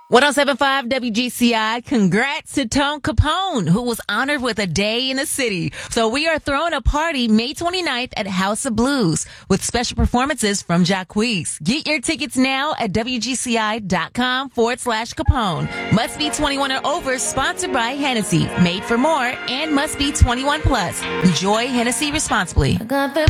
107.5 WGCI. Congrats to Tone Capone, who was honored with a day in the city. So we are throwing a party May 29th at House of Blues with special performances from Jacquees. Get your tickets now at WGCI.com/Capone. Must be 21 or over, sponsored by Hennessy. Made for more and must be 21 plus. Enjoy Hennessy responsibly.